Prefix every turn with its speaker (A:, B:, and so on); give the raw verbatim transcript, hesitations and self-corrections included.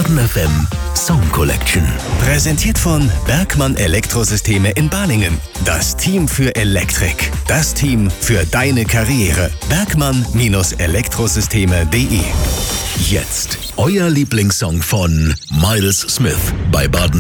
A: Baden F M Song Collection.
B: Präsentiert von Bergmann Elektrosysteme in Balingen. Das Team für Elektrik. Das Team für deine Karriere. Bergmann Elektrosysteme punkt de.
A: Jetzt euer Lieblingssong von Miles Smith bei Baden